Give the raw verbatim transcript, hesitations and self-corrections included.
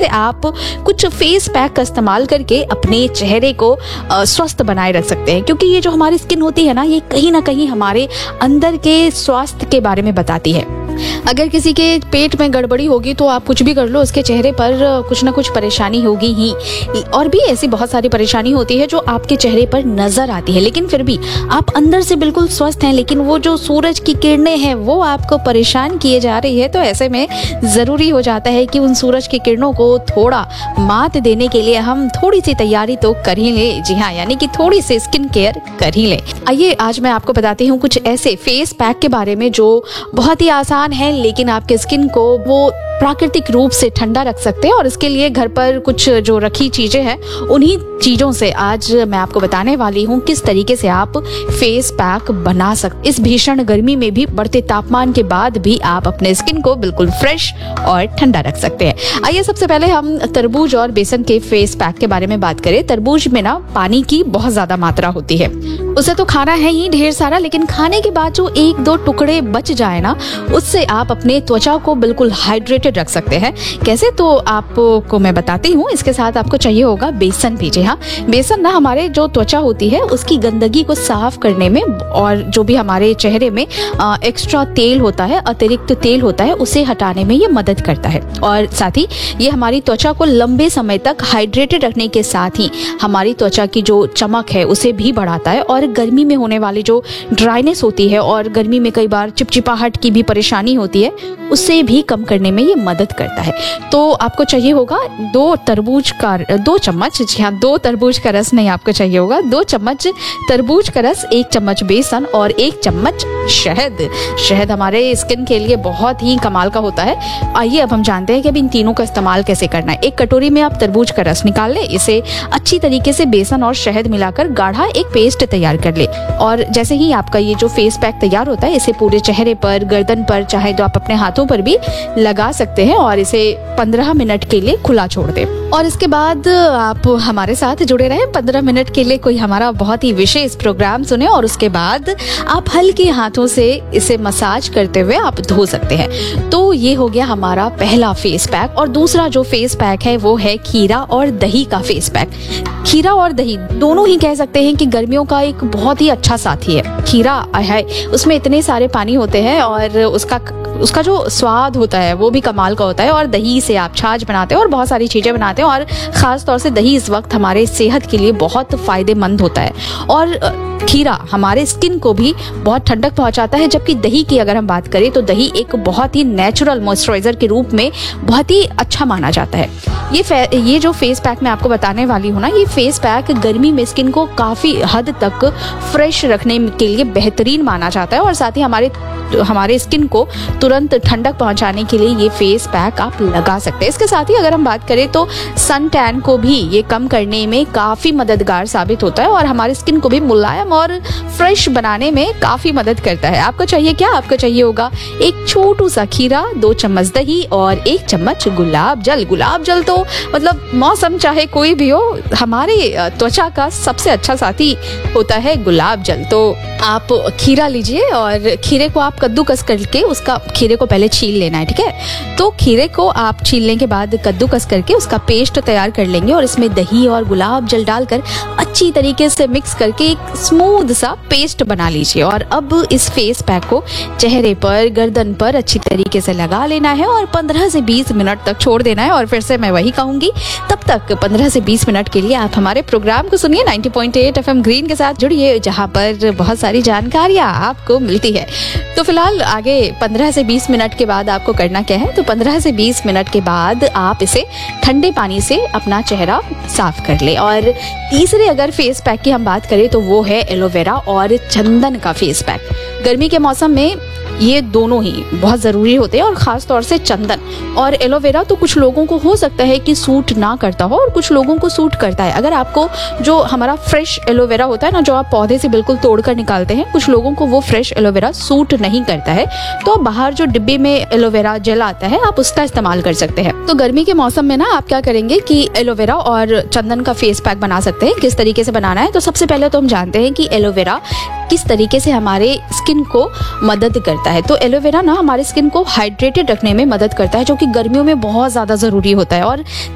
आप कुछ face pack का इस्तेमाल करके अपने चेहरे को अ, स्वस्थ बनाए रख सकते हैं, क्योंकि ये जो हमारी स्किन होती है ना, ये कहीं ना कहीं हमारे अंदर के स्वास्थ्य के बारे में बताती है। अगर किसी के पेट में गड़बड़ी होगी तो आप कुछ भी कर लो, उसके चेहरे पर कुछ ना कुछ परेशानी होगी ही। और भी ऐसी बहुत सारी परेशानी होती है जो आपके चेहरे पर नजर आती है, लेकिन फिर भी आप अंदर से बिल्कुल स्वस्थ हैं, लेकिन वो जो सूरज की किरणें हैं वो आपको परेशान किए जा रही है। तो ऐसे में ज़रूरी हो जाता है कि उन सूरज की किरणों को थोड़ा मात देने के लिए हम थोड़ी सी तैयारी तो कर ही लें। जी हाँ, यानी कि थोड़ी सी स्किन केयर कर ही लें। आइए आज मैं आपको बताती हूँ कुछ ऐसे फेस पैक के बारे में जो बहुत ही आसान है, लेकिन आपके स्किन को वो प्राकृतिक रूप से ठंडा रख सकते हैं। और इसके लिए घर पर कुछ जो रखी चीजें हैं, उन्हीं चीजों से आज मैं आपको बताने वाली हूँ किस तरीके से आप फेस पैक बना सकते। इस भीषण गर्मी में भी, बढ़ते तापमान के बाद भी आप अपने स्किन को बिल्कुल फ्रेश और ठंडा रख सकते हैं। आइए सबसे पहले हम तरबूज और बेसन के फेस पैक के बारे में बात करें। तरबूज में ना पानी की बहुत ज्यादा मात्रा होती है, उसे तो खाना है ही ढेर सारा, लेकिन खाने के बाद जो एक दो टुकड़े बच जाए ना, उससे आप अपने त्वचा को बिल्कुल हाइड्रेटेड रख सकते हैं। कैसे, तो आपको मैं बताती हूँ। इसके साथ आपको चाहिए होगा बेसन भी। जी हाँ, बेसन ना हमारे जो त्वचा होती है उसकी गंदगी को साफ करने में, और जो भी हमारे चेहरे में आ, एक्स्ट्रा तेल होता है, अतिरिक्त तेल होता है, उसे हटाने में ये मदद करता है। और साथ ही ये हमारी त्वचा को लंबे समय तक हाइड्रेटेड रखने के साथ ही हमारी त्वचा की जो चमक है उसे भी बढ़ाता है। और गर्मी में होने वाली जो ड्राइनेस होती है, और गर्मी में कई बार चिपचिपाहट की भी परेशानी होती है, उससे भी कम करने में ये मदद करता है। तो आपको चाहिए होगा दो तरबूज का दो चम्मच जी हाँ दो तरबूज का रस नहीं, आपको चाहिए होगा दो चम्मच तरबूज का रस, एक चम्मच बेसन और एक चम्मच शहद। शहद हमारे स्किन के लिए बहुत ही कमाल का होता है। आइए अब हम जानते हैं कि अब इन तीनों का इस्तेमाल कैसे करना है। एक कटोरी में आप तरबूज का रस निकाल लें, इसे अच्छी तरीके से बेसन और शहद मिलाकर गाढ़ा एक पेस्ट तैयार कर ले। और जैसे ही आपका ये जो फेस पैक तैयार होता है, इसे पूरे चेहरे पर, गर्दन पर, चाहे तो आप अपने हाथों पर भी लगा सकते हैं और इसे पंद्रह मिनट के लिए खुला छोड़ दें। और इसके बाद आप हमारे साथ जुड़े रहें पंद्रह मिनट के लिए, कोई हमारा बहुत ही विशेष प्रोग्राम सुने, और उसके बाद आप हल्के हाथों से इसे मसाज करते हुए आप धो सकते हैं। तो ये हो गया हमारा पहला फेस पैक। और दूसरा जो फेस पैक है वो है खीरा और दही का फेस पैक। खीरा और दही दोनों ही कह सकते हैं कि गर्मियों का एक बहुत ही अच्छा साथी है। खीरा है, उसमें इतने सारे पानी होते हैं और उसका उसका जो स्वाद होता है वो भी कमाल का होता है। और दही से आप छाछ बनाते हैं और बहुत सारी चीजें बनाते हैं, और खास तौर से दही इस वक्त हमारे सेहत के लिए बहुत फायदेमंद होता है। और खीरा हमारे स्किन को भी बहुत ठंडक पहुंचाता है, जबकि दही की अगर हम बात करें तो दही एक बहुत ही नेचुरल मॉइस्चराइजर के रूप में बहुत ही अच्छा माना जाता है। ये ये जो फेस पैक मैं आपको बताने वाली हूँ ना, ये फेस पैक गर्मी में स्किन को काफी हद तक फ्रेश रखने के लिए बेहतरीन माना जाता है। और साथ ही हमारे हमारे स्किन को तुरंत ठंडक पहुंचाने के लिए ये फेस पैक आप लगा सकते हैं। इसके साथ ही अगर हम बात करें तो सन टैन को भी ये कम करने में काफी मददगार साबित होता है, और हमारे स्किन को भी मुलायम और फ्रेश बनाने में काफी मदद करता है। आपको चाहिए क्या? आपको चाहिए होगा एक छोटू सा खीरा, दो चम्मच दही और एक चम्मच गुलाब जल। गुलाब जल तो मतलब मौसम चाहे कोई भी हो, हमारे त्वचा का सबसे अच्छा साथी होता है गुलाब जल। तो आप खीरा लीजिए और खीरे को आप कद्दूकस करके, उसका खीरे को पहले छील लेना है, ठीक है। तो खीरे को आप छीलने के बाद कद्दूकस करके उसका पेस्ट तैयार कर लेंगे, और इसमें दही और गुलाब जल डालकर अच्छी तरीके से मिक्स करके एक स्मूथ सा पेस्ट बना लीजिए। और अब इस फेस पैक को चेहरे पर, गर्दन पर अच्छी तरीके से लगा लेना है और पंद्रह से बीस मिनट तक छोड़ देना है। और फिर से मैं वही कहूंगी, तब तक पंद्रह से बीस मिनट के लिए आप हमारे प्रोग्राम को सुनिए नब्बे पॉइंट आठ एफएम ग्रीन के साथ जुड़िए, जहां पर बहुत सारी जानकारियां आपको मिलती है। तो फिलहाल आगे पंद्रह से बीस मिनट के बाद आपको करना क्या है, तो पंद्रह से बीस मिनट के बाद आप इसे ठंडे पानी से अपना चेहरा साफ कर ले। और तीसरे अगर फेस पैक की हम बात करें तो वो है एलोवेरा और चंदन का फेस पैक। गर्मी के मौसम में ये दोनों ही बहुत ज़रूरी होते हैं, और ख़ास तौर से चंदन और एलोवेरा तो कुछ लोगों को हो सकता है कि सूट ना करता हो, और कुछ लोगों को सूट करता है। अगर आपको जो हमारा फ्रेश एलोवेरा होता है ना, जो आप पौधे से बिल्कुल तोड़ कर निकालते हैं, कुछ लोगों को वो फ्रेश एलोवेरा सूट नहीं करता है, तो बाहर जो डिब्बे में एलोवेरा जेल आता है आप उसका इस्तेमाल कर सकते हैं। तो गर्मी के मौसम में ना आप क्या करेंगे कि एलोवेरा और चंदन का फेस पैक बना सकते हैं। किस तरीके से बनाना है, तो सबसे पहले तो हम जानते हैं कि एलोवेरा किस तरीके से हमारे स्किन को मदद करता है। तो एलोवेरा ना हमारे स्किन को हाइड्रेटेड रखने में मदद करता है, जो कि गर्मियों में बहुत ज़्यादा ज़रूरी होता है। और